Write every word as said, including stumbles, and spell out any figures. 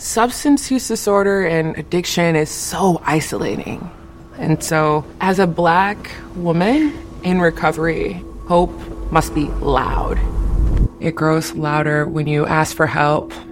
substance use disorder and addiction is so isolating. And so as a Black woman in recovery, hope must be loud. It grows louder when you ask for help,